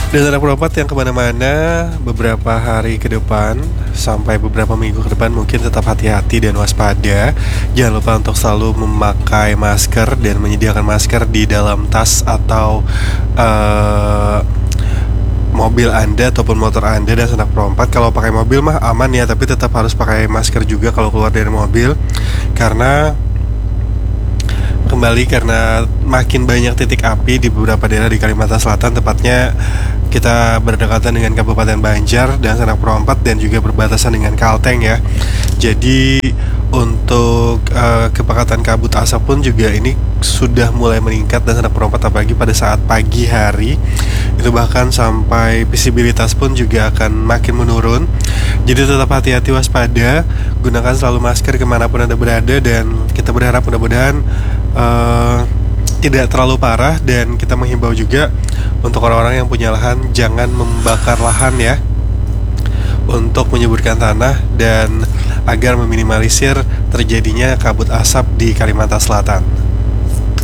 Dan anak perempat yang kemana-mana beberapa hari ke depan sampai beberapa minggu ke depan mungkin tetap hati-hati dan waspada. Jangan lupa untuk selalu memakai masker dan menyediakan masker di dalam tas atau mobil Anda ataupun motor Anda. Dan sanak perempat, kalau pakai mobil mah aman ya, tapi tetap harus pakai masker juga kalau keluar dari mobil, karena makin banyak titik api di beberapa daerah di Kalimantan Selatan, tepatnya kita berdekatan dengan Kabupaten Banjar dan Sanak Perompat dan juga berbatasan dengan Kalteng ya. Jadi untuk kepekatan kabut asap pun juga ini sudah mulai meningkat dan Sanak Perompat, apalagi pada saat pagi hari itu bahkan sampai visibilitas pun juga akan makin menurun. Jadi tetap hati-hati, waspada, gunakan selalu masker kemanapun Anda berada, dan kita berharap mudah-mudahan tidak terlalu parah. Dan kita menghimbau juga untuk orang-orang yang punya lahan, jangan membakar lahan ya, untuk menyuburkan tanah dan agar meminimalisir terjadinya kabut asap di Kalimantan Selatan.